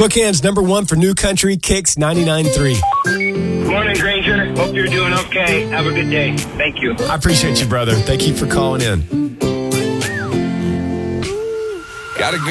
Bookends number one for New Country, Kicks 99.3. Morning, Granger. Hope you're doing okay. Have a good day. Thank you. I appreciate you, brother. Thank you for calling in. Got a good